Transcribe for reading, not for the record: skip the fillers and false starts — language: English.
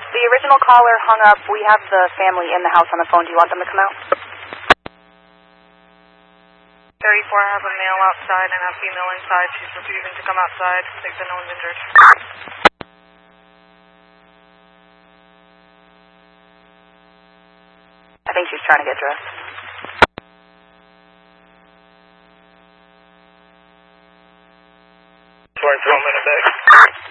The original caller hung up. We have the family in the house on the phone. Do you want them to come out? 34, I have a male outside and a female inside. She's refusing to come outside. They said no one's injured. I think she's trying to get dressed. Throw them in a bag.